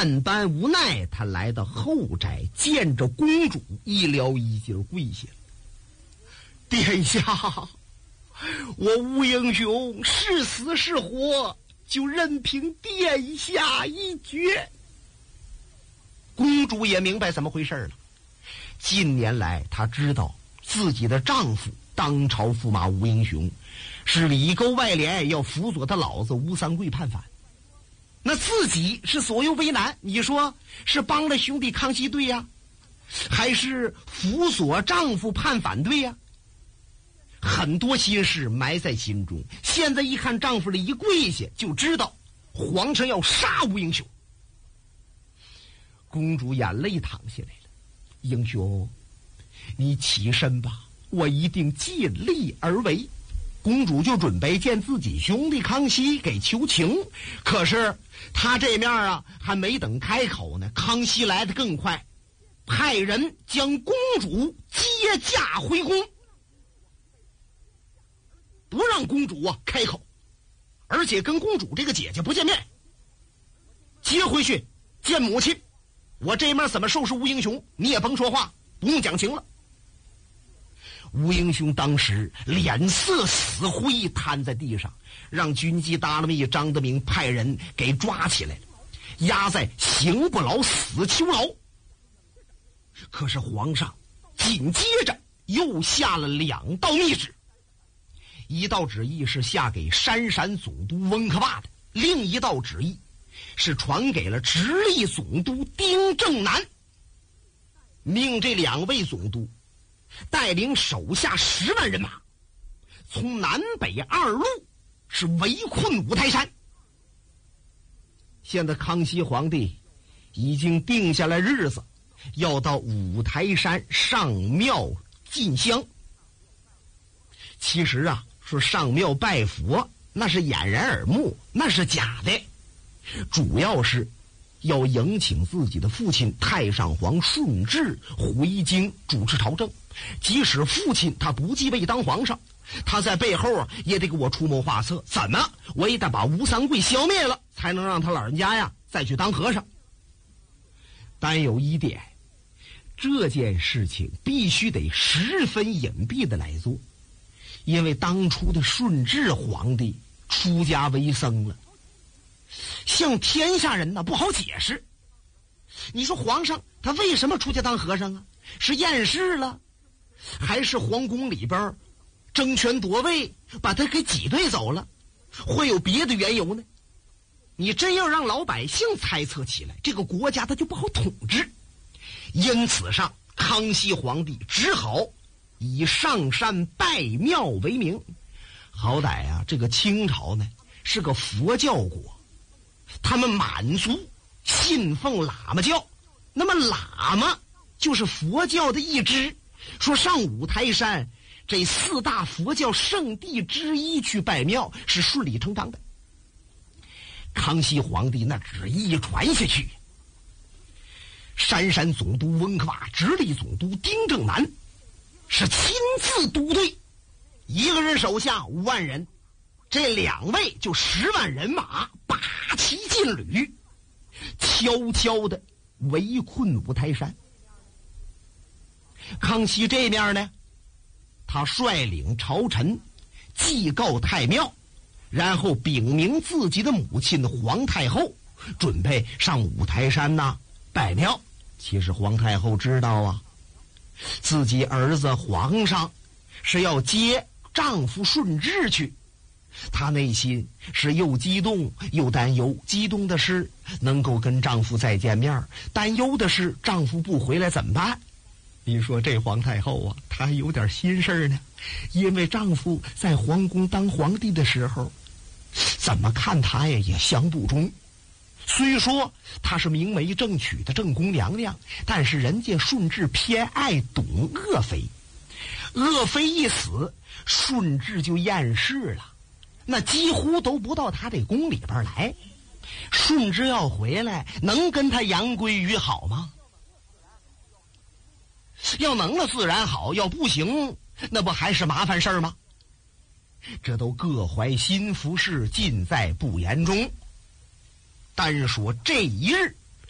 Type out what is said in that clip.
万般无奈，他来到后宅，见着公主，一撩衣襟跪下了。殿下，我吴英雄是死是活，就任凭殿下一决。公主也明白怎么回事了。近年来，她知道自己的丈夫当朝驸马吴英雄是里勾外连，要辅佐他老子吴三桂叛反。那自己是左右为难，你说是帮了兄弟康熙队呀，还是辅佐丈夫叛反队呀？很多心事埋在心中。现在一看丈夫的一跪下，就知道皇上要杀吴英雄。公主眼泪淌下来了。英雄，你起身吧，我一定尽力而为。公主就准备见自己兄弟康熙给求情，可是他这面啊还没等开口呢，康熙来得更快，派人将公主接驾回宫，不让公主啊开口，而且跟公主这个姐姐不见面，接回去见母亲。我这面怎么收拾吴英雄，你也甭说话，不用讲情了。吴英雄当时脸色死灰，瘫在地上，让军机达拉密张德明派人给抓起来了，押在刑不牢死囚牢。可是皇上紧接着又下了2道密旨，一道旨意是下给山陕总督温克坝的，另一道旨意是传给了直隶总督丁正南，命这2位总督带领手下10万人马，从南北2路是围困五台山。现在康熙皇帝已经定下了日子，要到五台山上庙进香。其实啊，说上庙拜佛那是掩人耳目，那是假的，主要是要迎请自己的父亲太上皇顺治回京主持朝政。即使父亲他不继位当皇上，他在背后啊也得给我出谋划策，怎么我也得把吴三桂消灭了，才能让他老人家呀再去当和尚。但有一点，这件事情必须得十分隐蔽的来做，因为当初的顺治皇帝出家为僧了，向天下人呢不好解释。你说皇上他为什么出家当和尚啊？是厌世了，还是皇宫里边争权夺位把他给挤兑走了？会有别的缘由呢？你真要让老百姓猜测起来，这个国家他就不好统治。因此上康熙皇帝只好以上山拜庙为名。好歹啊这个清朝呢是个佛教国，他们满族信奉喇嘛教，那么喇嘛就是佛教的一支，说上五台山这4大佛教圣地之一去拜庙是顺理成章的。康熙皇帝那旨意传下去，山陕总督温克坝、直隶总督丁正南是亲自督队，一个人手下5万人，这2位就10万人马，8旗劲旅，悄悄的围困五台山。康熙这面呢，他率领朝臣祭告太庙，然后禀明自己的母亲皇太后，准备上五台山拜庙。其实皇太后知道啊，自己儿子皇上是要接丈夫顺治去，她内心是又激动又担忧。激动的是能够跟丈夫再见面，担忧的是丈夫不回来怎么办。你说这皇太后啊，她有点心事呢，因为丈夫在皇宫当皇帝的时候，怎么看她呀也相不中。虽说她是明媒正娶的正宫娘娘，但是人家顺治偏爱懂鄂妃，鄂妃一死，顺治就厌世了，那几乎都不到他这宫里边来。顺治要回来，能跟他杨归于好吗？要能了自然好，要不行那不还是麻烦事儿吗？这都各怀心腹事，尽在不言中。单说这一日，